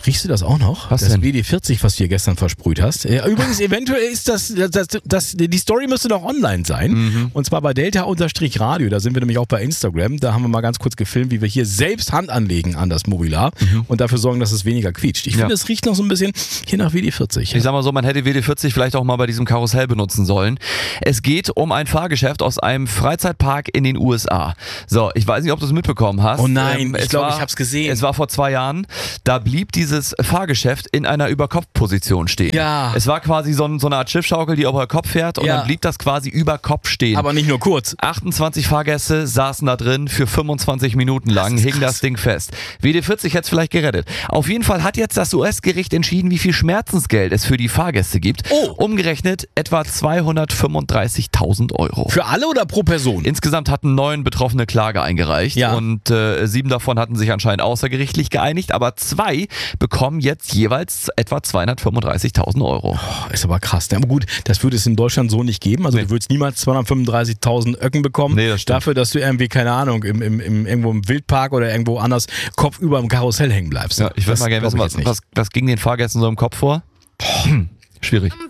Riechst du das auch noch? Was das denn? WD-40, was du hier gestern versprüht hast. Übrigens, eventuell ist die Story müsste noch online sein. Und zwar bei Delta-Radio. Da sind wir nämlich auch bei Instagram. Da haben wir mal ganz kurz gefilmt, wie wir hier selbst Hand anlegen an das Mobilar und dafür sorgen, dass es weniger quietscht. Ich finde, es riecht noch so ein bisschen hier nach WD-40. Ich sag mal so, man hätte WD-40 vielleicht auch mal bei diesem Karussell benutzen sollen. Es geht um ein Fahrgeschäft aus einem Freizeitpark in den USA. So, ich weiß nicht, ob du es mitbekommen hast. Oh nein, ich glaube, ich habe es gesehen. Es war vor 2 Jahren. Da blieb dieses Fahrgeschäft in einer Überkopfposition stehen. Ja. Es war quasi so eine Art Schiffschaukel, die über Kopf fährt und dann blieb das quasi über Kopf stehen. Aber nicht nur kurz. 28 Fahrgäste saßen da drin für 25 Minuten lang, hing das Ding fest. WD-40 hätte es vielleicht gerettet. Auf jeden Fall hat jetzt das US-Gericht entschieden, wie viel Schmerzensgeld es für die Fahrgäste gibt. Umgerechnet etwa 235.000 Euro. Für alle oder pro Person? Insgesamt hatten 9 Betroffene Klage eingereicht und 7 davon hatten sich anscheinend außergerichtlich geeinigt, aber 2 bekommen jetzt jeweils etwa 235.000 Euro. Ist aber krass. Aber gut, das würde es in Deutschland so nicht geben. Also du würdest niemals 235.000 Öcken bekommen. Nee, das stimmt. Dafür, dass du irgendwie, keine Ahnung, irgendwo im Wildpark oder irgendwo anders kopfüber im Karussell hängen bleibst. Ja, ich würde mal gerne wissen, was ging den Fahrgästen so im Kopf vor? Schwierig.